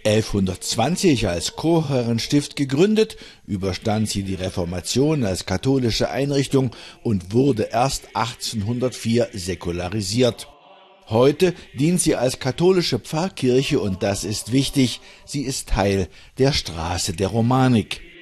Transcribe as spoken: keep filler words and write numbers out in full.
elfhundertzwanzig als Chorherrenstift gegründet, überstand sie die Reformation als katholische Einrichtung und wurde erst achtzehnhundertvier säkularisiert. Heute dient sie als katholische Pfarrkirche und das ist wichtig, sie ist Teil der Straße der Romanik.